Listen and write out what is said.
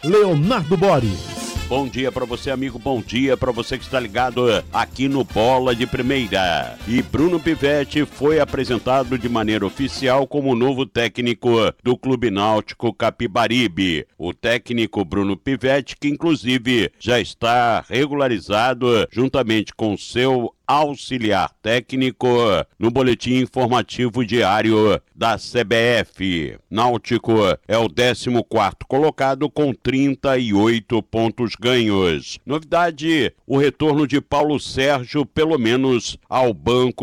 Leonardo Boris. Bom dia para você, amigo, bom dia para você que está ligado aqui no Bola de Primeira. E Bruno Pivetti foi apresentado de maneira oficial como novo técnico do Clube Náutico Capibaribe. O técnico Bruno Pivetti, que inclusive já está regularizado juntamente com seu auxiliar técnico no boletim informativo diário da CBF. Náutico é o 14º colocado com 38 pontos ganhos. Novidade, o retorno de Paulo Sérgio, pelo menos ao banco